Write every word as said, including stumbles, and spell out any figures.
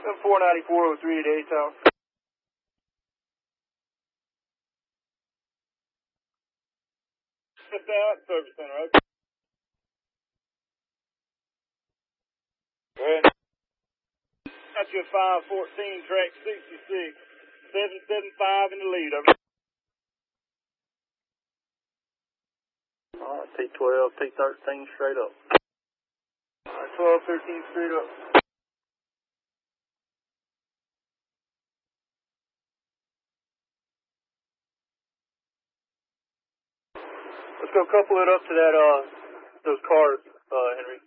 four ninety-four oh three at A Tower. Shipped out, service center, okay. Go ahead. Got you a five fourteen, track sixty-six, seven seven five in the lead, over. Alright, T twelve, T thirteen straight up. Alright, twelve, thirteen straight up. Let's go couple it up to that, uh, those cars, uh, Henry.